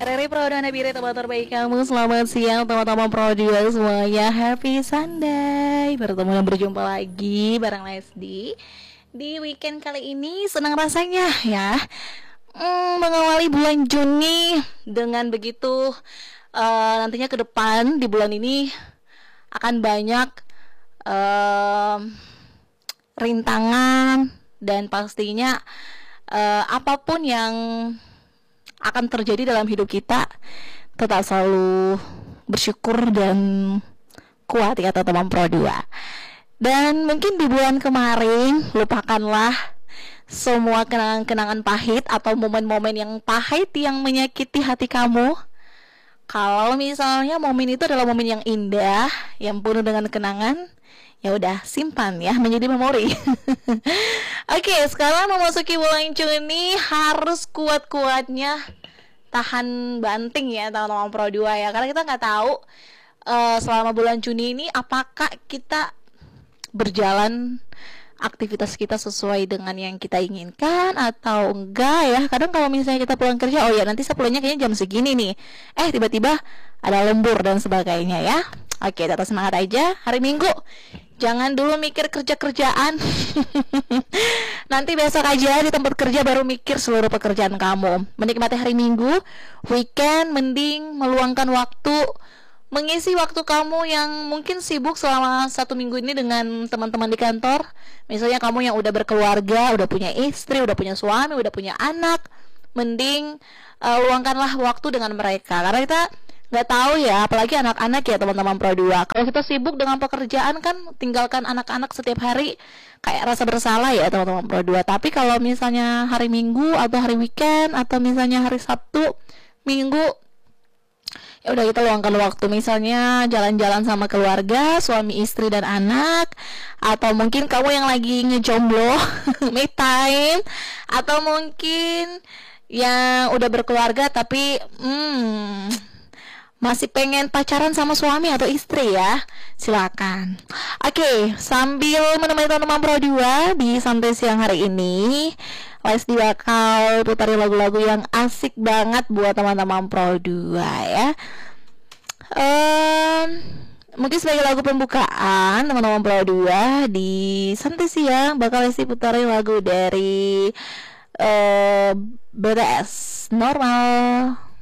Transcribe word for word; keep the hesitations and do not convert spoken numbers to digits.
Rere Pro dan Nabire, teman terbaik kamu. Selamat siang teman-teman Pro juga semuanya. Happy Sunday. Bertemu dan berjumpa lagi bareng Lesdi di weekend kali ini. Senang rasanya ya, hmm, mengawali bulan Juni dengan begitu. uh, Nantinya ke depan di bulan ini akan banyak uh, rintangan. Dan pastinya uh, apapun yang akan terjadi dalam hidup kita, tetap selalu bersyukur dan kuat ya teman-teman Pro dua. Dan mungkin di bulan kemarin, lupakanlah semua kenangan-kenangan pahit atau momen-momen yang pahit yang menyakiti hati kamu. Kalau misalnya momen itu adalah momen yang indah, yang penuh dengan kenangan, ya udah simpan ya menjadi memori. Oke, sekarang memasuki bulan Juni, harus kuat-kuatnya tahan banting ya teman-teman Pro dua ya, karena kita nggak tahu uh, selama bulan Juni ini apakah kita berjalan aktivitas kita sesuai dengan yang kita inginkan atau enggak ya. Kadang kalau misalnya kita pulang kerja, oh ya nanti saya pulangnya kayaknya jam segini nih, eh tiba-tiba ada lembur dan sebagainya ya. Oke, tetap semangat aja. Hari Minggu jangan dulu mikir kerja-kerjaan. Nanti besok aja di tempat kerja baru mikir seluruh pekerjaan kamu. Menikmati hari Minggu, weekend, mending meluangkan waktu, mengisi waktu kamu yang mungkin sibuk selama satu minggu ini dengan teman-teman di kantor. Misalnya kamu yang udah berkeluarga, udah punya istri, udah punya suami, udah punya anak, mending uh, luangkanlah waktu dengan mereka. Karena kita nggak tahu ya, apalagi anak-anak ya teman-teman Pro dua. Kalau kita sibuk dengan pekerjaan kan, tinggalkan anak-anak setiap hari, kayak rasa bersalah ya teman-teman Pro dua. Tapi kalau misalnya hari Minggu atau hari weekend atau misalnya hari Sabtu, Minggu, ya udah kita luangkan waktu, misalnya jalan-jalan sama keluarga, suami, istri, dan anak. Atau mungkin kamu yang lagi ngejomblo, me time. Atau mungkin yang udah berkeluarga tapi hmm masih pengen pacaran sama suami atau istri ya, silakan. Oke, sambil menemani teman-teman Pro dua di santai siang hari ini, Lesdi bakal putarin lagu-lagu yang asik banget buat teman-teman Pro dua ya. um, Mungkin sebagai lagu pembukaan teman-teman Pro dua di santai siang, bakal Lesdi putarin lagu dari uh, B T S, Normal.